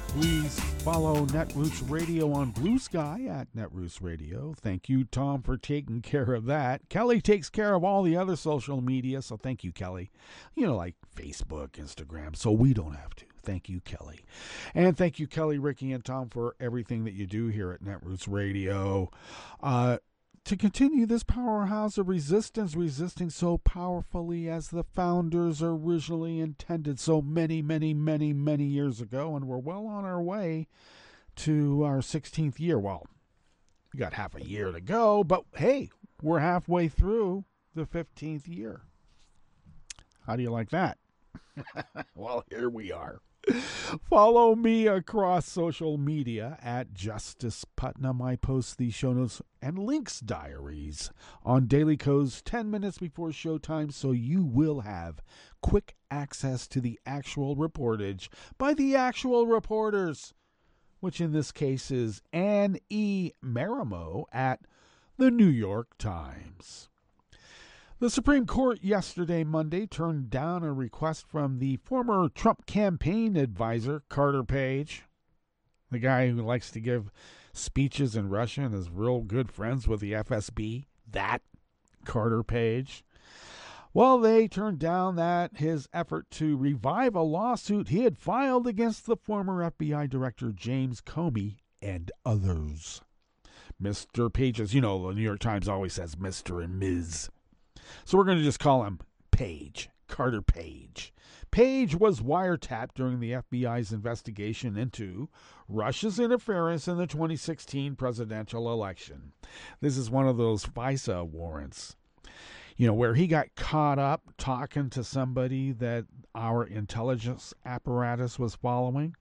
Please follow Netroots Radio on Blue Sky at Netroots Radio. Thank you, Tom, for taking care of that. Kelly takes care of all the other social media, so thank you, Kelly. Like Facebook, Instagram, so we don't have to. Thank you, Kelly. And thank you, Kelly, Ricky, and Tom, for everything that you do here at Netroots Radio. To continue this powerhouse of resistance, resisting so powerfully as the founders originally intended so many, many, many, many years ago, and we're well on our way to our 16th year. Well, we got half a year to go, but hey, we're halfway through the 15th year. How do you like that? Well, here we are. Follow me across social media at Justice Putnam. I post the show notes and links diaries on Daily Codes 10 minutes before showtime, so you will have quick access to the actual reportage by the actual reporters, which in this case is Ann E. Marimo at the New York Times. The Supreme Court yesterday, Monday, turned down a request from the former Trump campaign advisor, Carter Page, the guy who likes to give speeches in Russia and is real good friends with the FSB, that Carter Page. Well, they turned down his effort to revive a lawsuit he had filed against the former FBI Director James Comey and others. Mr. Page's, the New York Times always says Mr. and Ms., so we're going to just call him Page, Carter Page. Page was wiretapped during the FBI's investigation into Russia's interference in the 2016 presidential election. This is one of those FISA warrants, where he got caught up talking to somebody that our intelligence apparatus was following.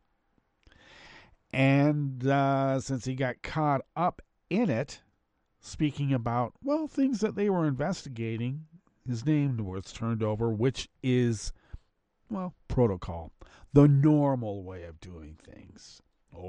And since he got caught up in it, speaking about, things that they were investigating, his name was turned over, which is, protocol, the normal way of doing things.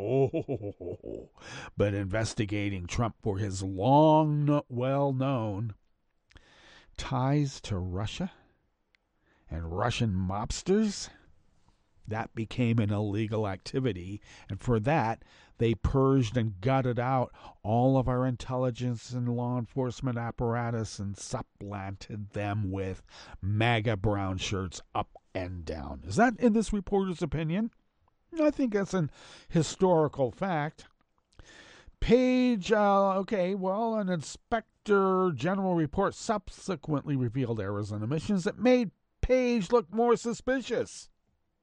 But investigating Trump for his long, well-known ties to Russia and Russian mobsters, that became an illegal activity, and for that, they purged and gutted out all of our intelligence and law enforcement apparatus and supplanted them with MAGA brown shirts up and down. Is that in this reporter's opinion? I think that's an historical fact. Page, an inspector general report subsequently revealed errors and omissions that made Page look more suspicious.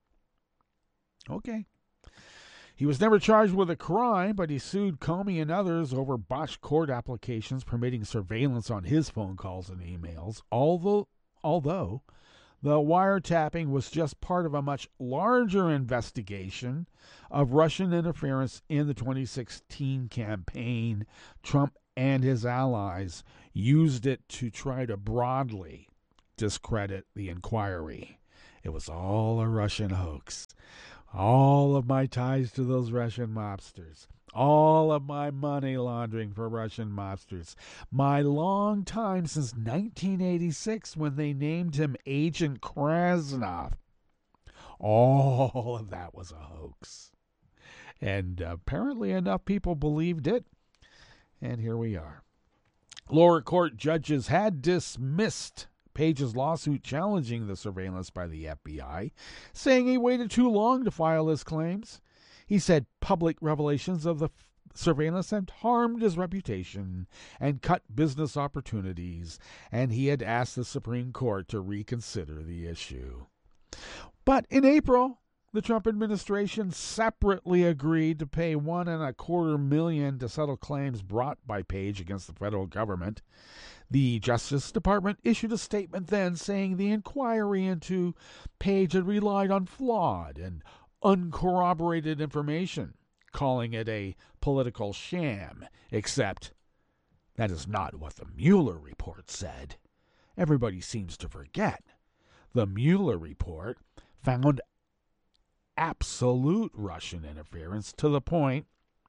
Okay. He was never charged with a crime, but he sued Comey and others over botched court applications permitting surveillance on his phone calls and emails, although the wiretapping was just part of a much larger investigation of Russian interference in the 2016 campaign. Trump and his allies used it to try to broadly discredit the inquiry. It was all a Russian hoax. All of my ties to those Russian mobsters. All of my money laundering for Russian mobsters. My long time since 1986 when they named him Agent Krasnov. All of that was a hoax. And apparently enough people believed it. And here we are. Lower court judges had dismissed Page's lawsuit challenging the surveillance by the FBI, saying he waited too long to file his claims. He said public revelations of the surveillance had harmed his reputation and cut business opportunities, and he had asked the Supreme Court to reconsider the issue. But in April, the Trump administration separately agreed to pay $1.25 million to settle claims brought by Page against the federal government. The Justice Department issued a statement then saying the inquiry into Page had relied on flawed and uncorroborated information, calling it a political sham, except that is not what the Mueller report said. Everybody seems to forget. The Mueller report found absolute Russian interference to the point,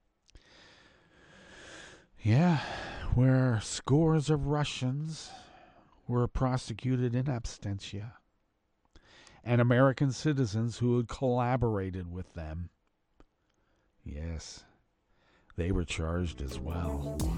where scores of Russians were prosecuted in absentia, and American citizens who had collaborated with them Yes, they were charged as well.